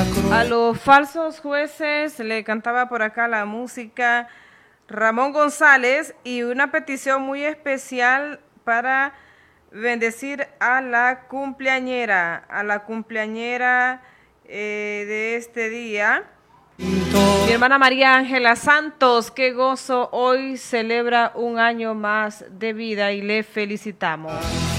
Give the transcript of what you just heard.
cruz. A los falsos jueces le cantaba por acá la música Ramón González y una petición muy especial para bendecir a la cumpleañera de este día. Mi hermana María Ángela Santos, qué gozo, hoy celebra un año más de vida y le felicitamos.